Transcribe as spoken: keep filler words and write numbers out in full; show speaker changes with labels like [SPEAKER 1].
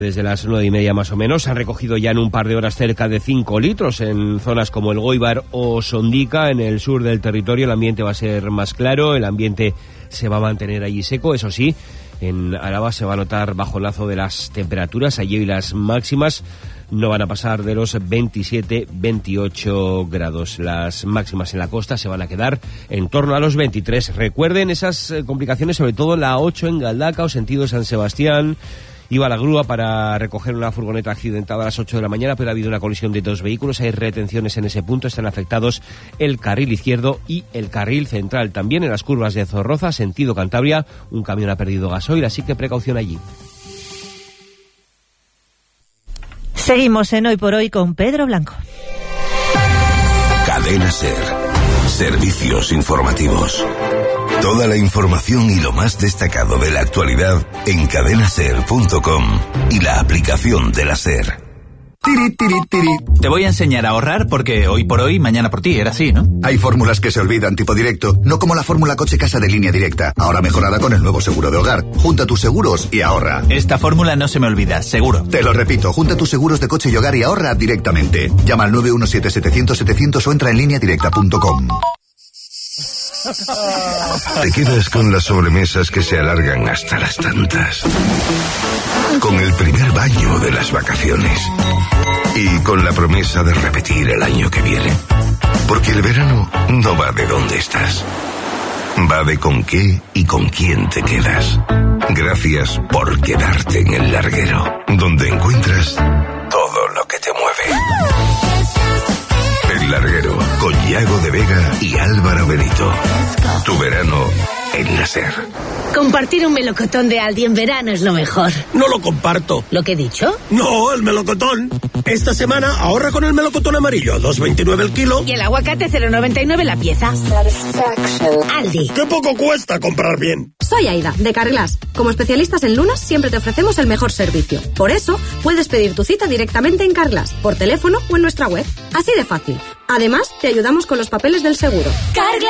[SPEAKER 1] Desde las nueve y media más o menos se han recogido ya en un par de horas cerca de cinco litros en zonas como el Goibar o Sondica. En el sur del territorio el ambiente va a ser más claro, el ambiente se va a mantener allí seco. Eso sí, en Álava se va a notar bajo el lazo de las temperaturas. Allí las máximas no van a pasar de los veintisiete veintiocho grados. Las máximas en la costa se van a quedar en torno a los veintitrés. Recuerden esas complicaciones, sobre todo en la ocho en Galdacao, sentido San Sebastián. Iba la grúa para recoger una furgoneta accidentada a las ocho de la mañana, pero ha habido una colisión de dos vehículos. Hay retenciones en ese punto. Están afectados el carril izquierdo y el carril central. También en las curvas de Zorroza, sentido Cantabria, un camión ha perdido gasoil, así que precaución allí.
[SPEAKER 2] Seguimos en Hoy por Hoy con Pedro Blanco.
[SPEAKER 3] Cadena SER. Servicios informativos. Toda la información y lo más destacado de la actualidad en cadena ser punto com y la aplicación de la SER.
[SPEAKER 4] Tiri, tiri, tiri.
[SPEAKER 5] Te voy a enseñar a ahorrar porque hoy por hoy, mañana por ti, era así, ¿no?
[SPEAKER 4] Hay fórmulas que se olvidan, tipo directo, no como la fórmula coche casa de Línea Directa, ahora mejorada con el nuevo seguro de hogar. Junta tus seguros y ahorra.
[SPEAKER 5] Esta fórmula no se me olvida, seguro.
[SPEAKER 4] Te lo repito, junta tus seguros de coche y hogar y ahorra directamente. Llama al nueve uno siete setecientos setecientos o entra en línea directa punto com.
[SPEAKER 3] Te quedas con las sobremesas que se alargan hasta las tantas, con el primer baño de las vacaciones y con la promesa de repetir el año que viene. Porque el verano no va de dónde estás, va de con qué y con quién te quedas. Gracias por quedarte en el larguero, donde encuentras todo lo que te mueve. El Larguero, con Yago de Vega y Álvaro Benito. Tu verano en la SER.
[SPEAKER 6] Compartir un melocotón de Aldi en verano es lo mejor.
[SPEAKER 7] No lo comparto.
[SPEAKER 6] ¿Lo que he dicho?
[SPEAKER 7] No, el melocotón. Esta semana ahorra con el melocotón amarillo, dos veintinueve el kilo.
[SPEAKER 6] Y el aguacate cero noventa y nueve la pieza. Aldi.
[SPEAKER 7] ¡Qué poco cuesta comprar bien!
[SPEAKER 8] Soy Aida, de Carglass. Como especialistas en lunas, siempre te ofrecemos el mejor servicio. Por eso, puedes pedir tu cita directamente en Carglass, por teléfono o en nuestra web. Así de fácil. Además, te ayudamos con los papeles del seguro.
[SPEAKER 6] Carglass.